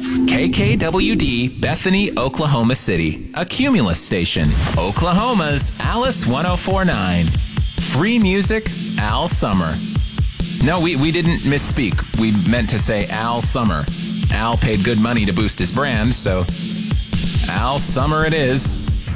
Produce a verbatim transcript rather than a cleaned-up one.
K K W D, Bethany, Oklahoma City. A Cumulus station. Oklahoma's Alice one oh four point nine. Free music, Al Summer. No, we, we didn't misspeak. We meant to say Al Summer. Al paid good money to boost his brand, so Al Summer it is.